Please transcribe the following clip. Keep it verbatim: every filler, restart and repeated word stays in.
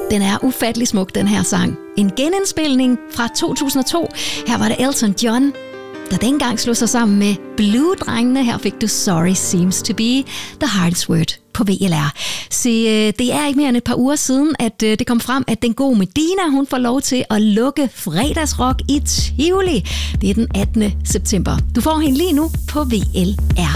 Den er ufattelig smuk, den her sang. En genindspilning fra to tusind og to. Her var det Elton John, der dengang slog sig sammen med Blue-drengene. Her fik du Sorry Seems to Be the Hardest Word på V L R. Se, det er ikke mere end et par uger siden, at det kom frem, at den gode Medina, hun får lov til at lukke fredagsrock i Tivoli. Det er den attende september. Du får hende lige nu på V L R.